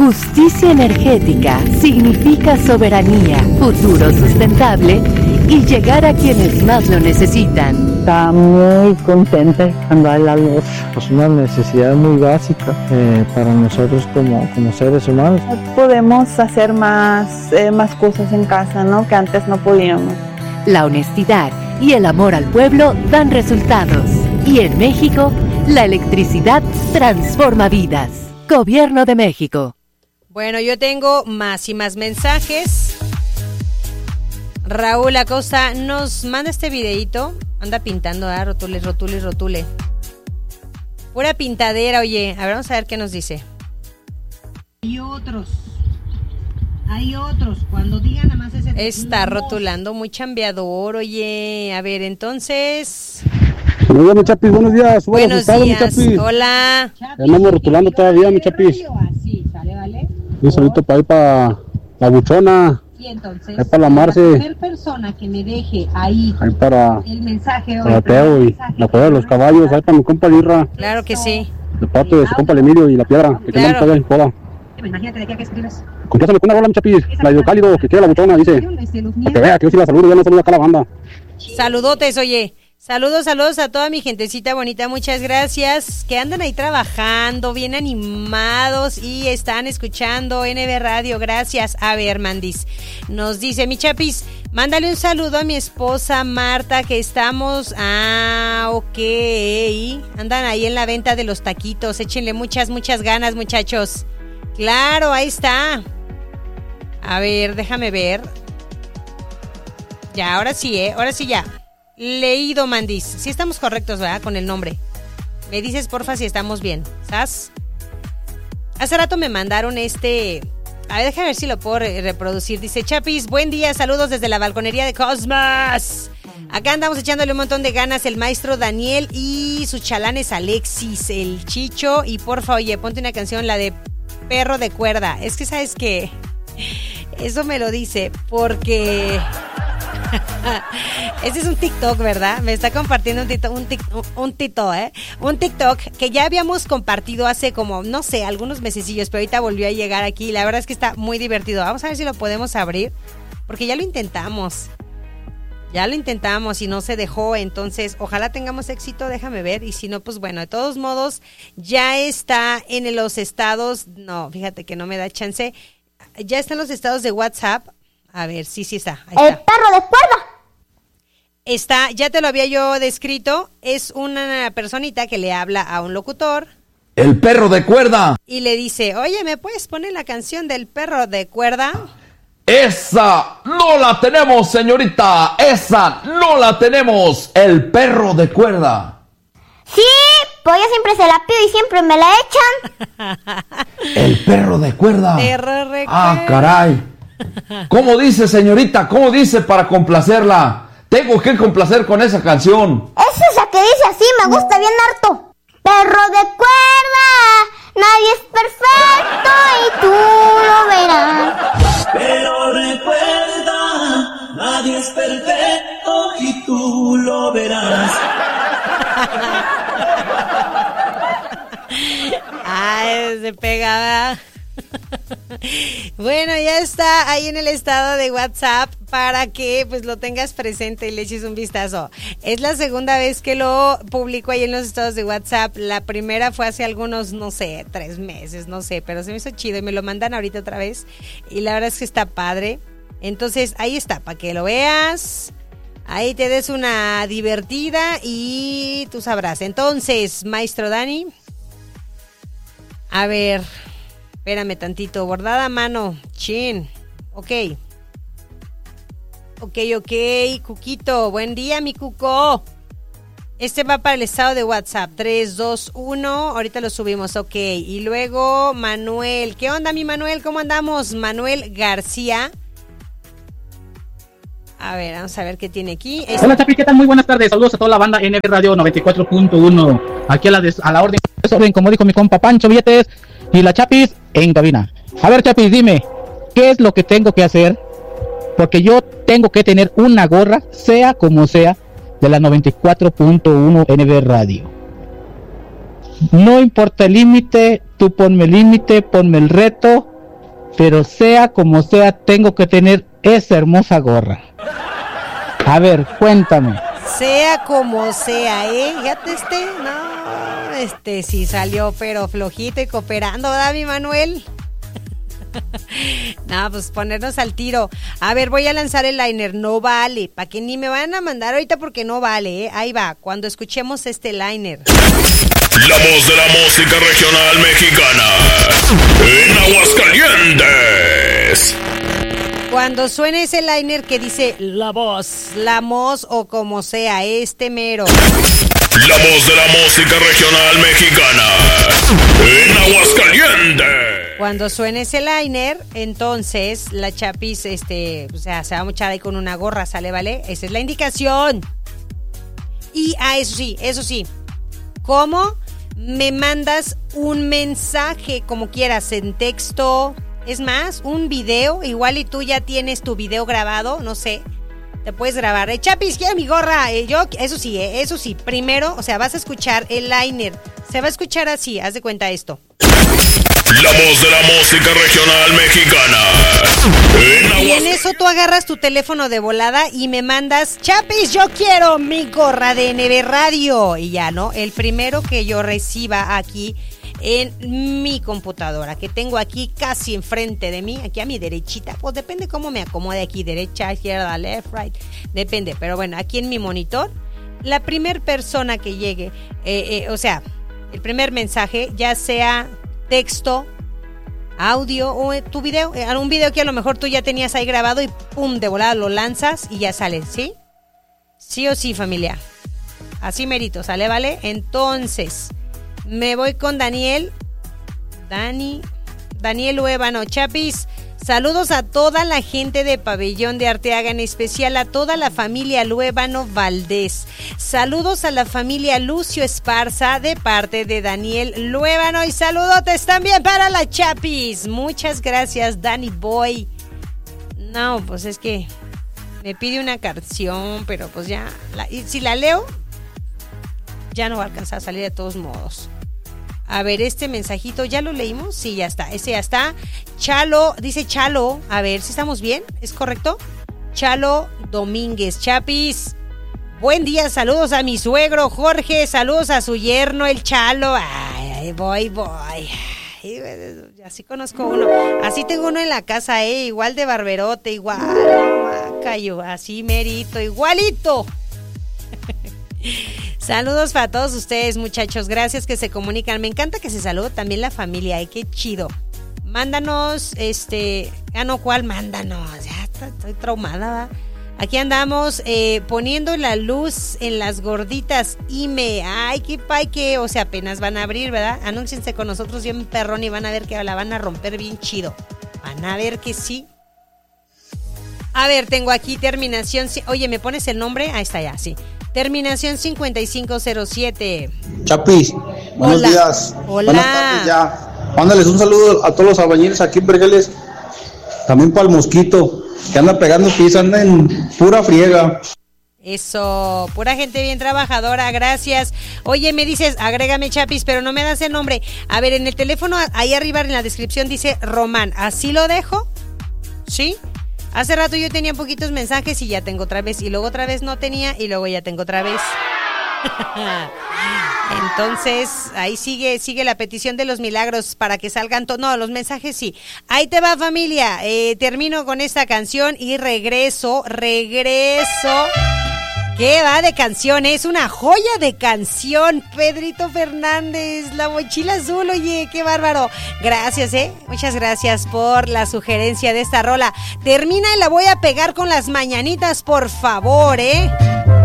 Justicia energética significa soberanía, futuro sustentable y llegar a quienes más lo necesitan. Está muy contenta cuando hay la luz. Es una necesidad muy básica para nosotros como seres humanos. Podemos hacer más cosas en casa, ¿no? Que antes no podíamos. La honestidad y el amor al pueblo dan resultados. Y en México, la electricidad transforma vidas. Gobierno de México. Bueno, yo tengo más y más mensajes. Raúl Acosta nos manda este videíto. Anda pintando, rotule. Pura pintadera, oye. A ver, vamos a ver qué nos dice. Hay otros. Cuando digan nada más ese... Está rotulando muy chambeador, oye. A ver, entonces... Buenos días, mi Chapis, buenos días. Buenos días, hola. Andamos rotulando todavía, mi Chapis. Sí, sale, ¿vale? Y solito para ir para la buchona. Y entonces, ahí para la Marce. La primera persona que me deje ahí para el mensaje o para Teo y la cueva de los caballos, ahí para mi compa Lirra. Claro que sí. De parte de su compa Emilio y la piedra, que claro. todavía en joda. Imagínate de qué escribes. Contrásame con una rola, mi Chapis, la de Cálido, que quiere la buchona, dice. Para que vea que yo sí la saludo, ya no saludo acá a la banda. Saludotes, oye. Saludos a toda mi gentecita bonita, muchas gracias, que andan ahí trabajando, bien animados y están escuchando NB Radio, gracias. A ver, Mandis, nos dice mi Chapis, mándale un saludo a mi esposa Marta, que estamos, ok, andan ahí en la venta de los taquitos, échenle muchas ganas, muchachos. Claro, ahí está. A ver, déjame ver. Ya, ahora sí ya. Leído, Mandis. Sí estamos correctos, ¿verdad? Con el nombre. Me dices, porfa, si estamos bien. ¿Sabes? Hace rato me mandaron A ver, déjame ver si lo puedo reproducir. Dice, Chapis, buen día, saludos desde la balconería de Cosmos. Acá andamos echándole un montón de ganas el maestro Daniel y sus chalanes Alexis, el Chicho. Y porfa, oye, ponte una canción, la de Perro de Cuerda. Es que, ¿sabes qué? Eso me lo dice porque... Este es un TikTok, ¿verdad? Me está compartiendo un TikTok que ya habíamos compartido hace como, no sé, algunos mesecillos, pero ahorita volvió a llegar aquí. La verdad es que está muy divertido. Vamos a ver si lo podemos abrir, porque ya lo intentamos y no se dejó. Entonces, ojalá tengamos éxito, déjame ver. Y si no, pues bueno, de todos modos, ya está en los estados. No, fíjate que no me da chance. Ya está en los estados de WhatsApp. A ver, sí está. Ahí el está. Perro de cuerda. Está, ya te lo había yo descrito. Es una personita que le habla a un locutor. El perro de cuerda. Y le dice, oye, ¿me puedes poner la canción del perro de cuerda? Esa no la tenemos, señorita. Esa no la tenemos. El perro de cuerda. Sí, pues yo siempre se la pido y siempre me la echan. El perro de cuerda. Perro de cuerda. Caray. ¿Cómo dice, señorita? ¿Cómo dice para complacerla? Tengo que complacer con esa canción. Es esa que dice así, me gusta bien harto. Perro de cuerda, nadie es perfecto y tú lo verás. Pero recuerda, nadie es perfecto y tú lo verás. Ay, se pegaba. Bueno, ya está ahí en el estado de WhatsApp para que pues lo tengas presente y le eches un vistazo. Es la segunda vez que lo publico ahí en los estados de WhatsApp. La primera fue hace algunos, no sé, 3 meses, no sé, pero se me hizo chido y me lo mandan ahorita otra vez y la verdad es que está padre. Entonces ahí está, para que lo veas, ahí te des una divertida y tú sabrás. Entonces, maestro Dani, a ver... Espérame tantito, bordada a mano, chin, ok, Cuquito, buen día mi Cuco. Este va para el estado de WhatsApp, 3, 2, 1, ahorita lo subimos, ok. Y luego Manuel, ¿qué onda mi Manuel? ¿Cómo andamos? Manuel García. A ver, vamos a ver qué tiene aquí. Hola Chapi, ¿qué tal? Muy buenas tardes, saludos a toda la banda NB Radio 94.1. Aquí a la orden, como dijo mi compa Pancho Billetes y la Chapis en cabina. A ver Chapis, dime, ¿qué es lo que tengo que hacer? Porque yo tengo que tener una gorra, sea como sea, de la 94.1 NB Radio. No importa el límite, tú ponme el límite, ponme el reto, pero sea como sea, tengo que tener esa hermosa gorra. A ver, cuéntame. Sea como sea, fíjate sí salió pero flojito y cooperando, ¿verdad, mi Manuel? No, pues ponernos al tiro. A ver, voy a lanzar el liner. No vale, para que ni me vayan a mandar ahorita porque no vale, Ahí va, cuando escuchemos este liner. La voz de la música regional mexicana en Aguascalientes. Cuando suene ese liner que dice la voz o como sea, mero. La voz de la música regional mexicana en Aguascalientes. Cuando suene ese liner, entonces la Chapis, se va a mochar ahí con una gorra, ¿sale, vale? Esa es la indicación. Y, eso sí. ¿Cómo? Me mandas un mensaje, como quieras, en texto. Es más, un video, igual y tú ya tienes tu video grabado, no sé. Te puedes grabar. Chapis, quiero mi gorra. Eso sí. Primero, vas a escuchar el liner. Se va a escuchar así, haz de cuenta esto. La voz de la música regional mexicana. Y en eso tú agarras tu teléfono de volada y me mandas, Chapis, yo quiero mi gorra de NB Radio. Y ya, ¿no? El primero que yo reciba aquí en mi computadora, que tengo aquí casi enfrente de mí, aquí a mi derechita, pues depende cómo me acomode aquí, derecha, izquierda, left, right, depende, pero bueno, aquí en mi monitor, la primer persona que llegue, el primer mensaje, ya sea texto, audio o tu video, un video que a lo mejor tú ya tenías ahí grabado y pum, de volada lo lanzas y ya sale, ¿sí? Sí o sí, familia, así merito, ¿sale, vale? Entonces me voy con Daniel Luébano. Chapis, saludos a toda la gente de Pabellón de Arteaga, en especial a toda la familia Luébano Valdés. Saludos a la familia Lucio Esparza de parte de Daniel Luébano y saludotes también para la Chapis. Muchas gracias, Danny Boy. No, pues es que me pide una canción, pero pues ya, si la leo, ya no va a alcanzar a salir de todos modos. A ver, este mensajito, ¿ya lo leímos? Sí, ya está, ese ya está. Chalo, dice Chalo, a ver si estamos bien, ¿es correcto? Chalo Domínguez. Chapis, buen día, saludos a mi suegro Jorge, saludos a su yerno el Chalo. Ay, voy. Ay, así conozco uno, así tengo uno en la casa, igual de barberote, igual, macayo, así merito, igualito. Saludos para todos ustedes, muchachos, gracias que se comunican. Me encanta que se salude también la familia, qué chido. Mándanos, ¿cuál? Mándanos, ya estoy traumada, ¿va? Aquí andamos poniendo la luz en las gorditas ay, qué pay que, apenas van a abrir, ¿verdad? Anúnciense con nosotros bien perrón y van a ver que la van a romper bien chido. Van a ver que sí. A ver, tengo aquí terminación, oye, ¿me pones el nombre? Ahí está ya, sí. Terminación 5507. Chapis, buenos días. Hola. Buenas tardes ya. Mándales un saludo a todos los albañiles aquí en Vergeles. También para el mosquito, que anda pegando piso, anda en pura friega. Eso, pura gente bien trabajadora, gracias. Oye, me dices, agrégame Chapis, pero no me das el nombre. A ver, en el teléfono, ahí arriba en la descripción dice Román. ¿Así lo dejo? ¿Sí? Hace rato yo tenía poquitos mensajes y ya tengo otra vez, y luego otra vez no tenía y luego ya tengo otra vez. Entonces, ahí sigue la petición de los milagros para que salgan no, los mensajes sí. Ahí te va, familia. Termino con esta canción y regreso. ¿Qué va de canción? Es una joya de canción. Pedrito Fernández, La Mochila Azul, oye, qué bárbaro. Gracias, muchas gracias por la sugerencia de esta rola. Termina y la voy a pegar con las mañanitas, por favor,